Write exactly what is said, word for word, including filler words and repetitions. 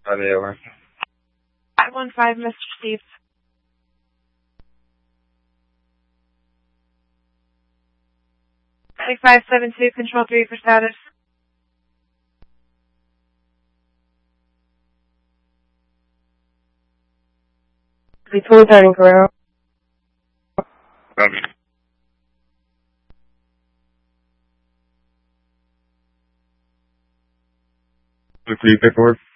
Are they over? five one five, Mister Steve. five seven two, Control three for status. Between turning around. Copy. Look for you, pick forward.